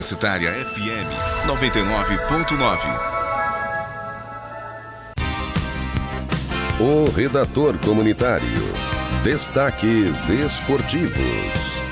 Universitária FM 99.9. O redator comunitário. Destaques esportivos.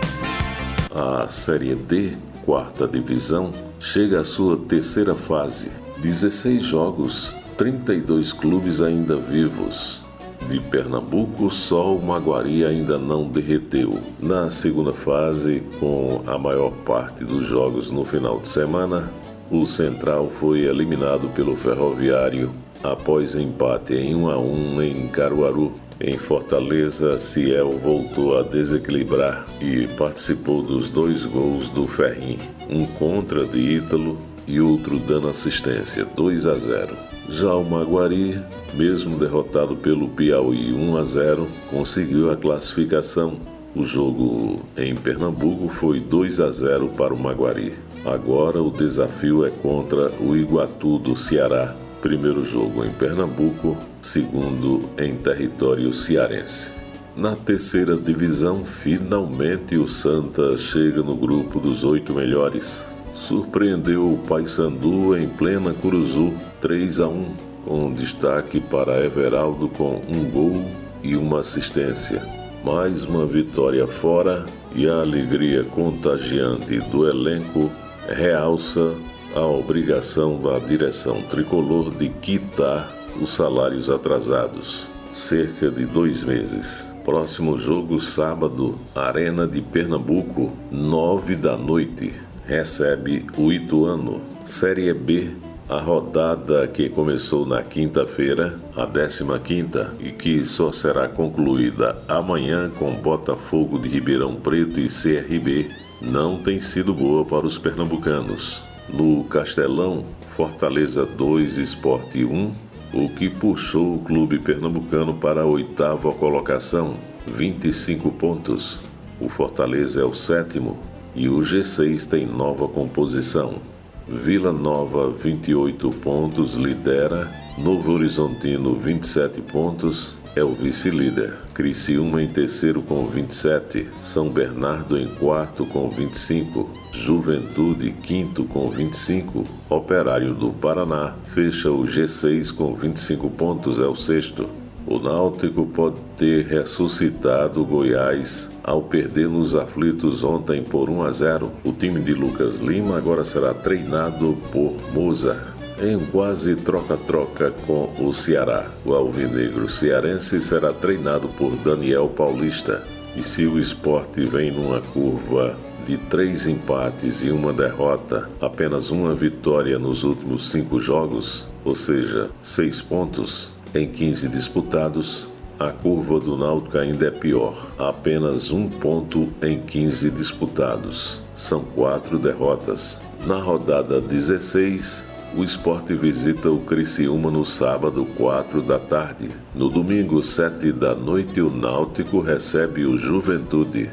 A Série D, quarta divisão, chega à sua terceira fase. 16 jogos, 32 clubes ainda vivos. De Pernambuco, só o Maguari ainda não derreteu. Na segunda fase, com a maior parte dos jogos no final de semana, o Central foi eliminado pelo Ferroviário após empate em 1-1 em Caruaru. Em Fortaleza, Ciel voltou a desequilibrar e participou dos 2 gols do Ferrinho, um contra de Ítalo e outro dando assistência, 2-0. Já o Maguari, mesmo derrotado pelo Piauí 1-0, conseguiu a classificação. O jogo em Pernambuco foi 2-0 para o Maguari. Agora o desafio é contra o Iguatu do Ceará. Primeiro jogo em Pernambuco, segundo em território cearense. Na terceira divisão, finalmente o Santa chega no grupo dos 8 melhores. Surpreendeu o Paysandu em plena Curuzu, 3-1, com destaque para Everaldo com 1 gol e 1 assistência. Mais uma vitória fora e a alegria contagiante do elenco realça a obrigação da direção tricolor de quitar os salários atrasados. Cerca de 2 meses. Próximo jogo, sábado, Arena de Pernambuco, 9h. Recebe o Ituano. Série B, a rodada que começou na quinta-feira, a 15ª, e que só será concluída amanhã com Botafogo de Ribeirão Preto e CRB, não tem sido boa para os pernambucanos. No Castelão, Fortaleza 2, Sport 1, o que puxou o clube pernambucano para a 8ª colocação, 25 pontos. O Fortaleza é o 7º e o G6 tem nova composição. Vila Nova, 28 pontos, lidera. Novo Horizontino, 27 pontos, é o vice-líder. Criciúma em terceiro com 27. São Bernardo em quarto com 25. Juventude, quinto com 25. Operário do Paraná fecha o G6 com 25 pontos, é o sexto. O Náutico pode ter ressuscitado o Goiás ao perder nos aflitos ontem por 1-0. O time de Lucas Lima agora será treinado por Mozart, em quase troca-troca com o Ceará. O alvinegro cearense será treinado por Daniel Paulista. E se o Sport vem numa curva de 3 empates e 1 derrota, apenas 1 vitória nos últimos 5 jogos, ou seja, 6 pontos em 15 disputados, a curva do Náutico ainda é pior. Apenas 1 ponto em 15 disputados. São 4 derrotas. Na rodada 16, o Sport visita o Criciúma no sábado, 4h. No domingo, 7h, o Náutico recebe o Juventude.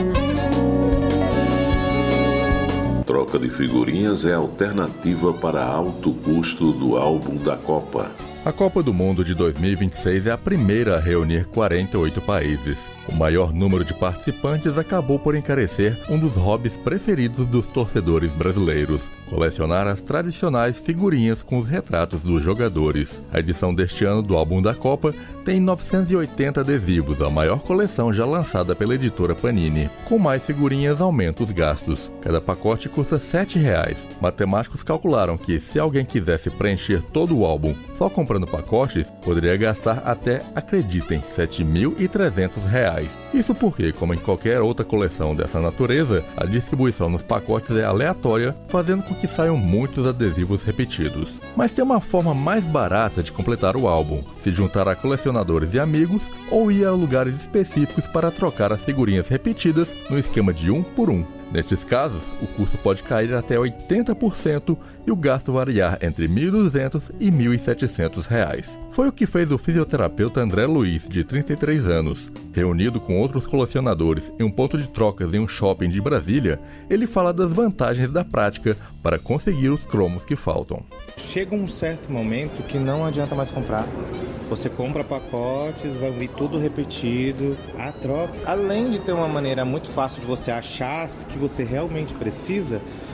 Troca de figurinhas é alternativa para alto custo do álbum da Copa. A Copa do Mundo de 2026 é a primeira a reunir 48 países. O maior número de participantes acabou por encarecer um dos hobbies preferidos dos torcedores brasileiros: colecionar as tradicionais figurinhas com os retratos dos jogadores. A edição deste ano do álbum da Copa tem 980 adesivos, a maior coleção já lançada pela editora Panini. Com mais figurinhas, aumenta os gastos. Cada pacote custa R$ 7,00. Matemáticos calcularam que, se alguém quisesse preencher todo o álbum só comprando pacotes, poderia gastar até, acreditem, R$ 7.300. Isso porque, como em qualquer outra coleção dessa natureza, a distribuição nos pacotes é aleatória, fazendo com que saiam muitos adesivos repetidos. Mas tem uma forma mais barata de completar o álbum: se juntar a colecionadores e amigos ou ir a lugares específicos para trocar as figurinhas repetidas no esquema de 1 por 1. Nesses casos, o custo pode cair até 80% e o gasto variar entre R$ 1.200 e R$ 1.700. Foi o que fez o fisioterapeuta André Luiz, de 33 anos. Reunido com outros colecionadores em um ponto de trocas em um shopping de Brasília, ele fala das vantagens da prática para conseguir os cromos que faltam. Chega um certo momento que não adianta mais comprar. Você compra pacotes, vai vir tudo repetido. A troca, além de ter uma maneira muito fácil de você achar que você realmente precisa,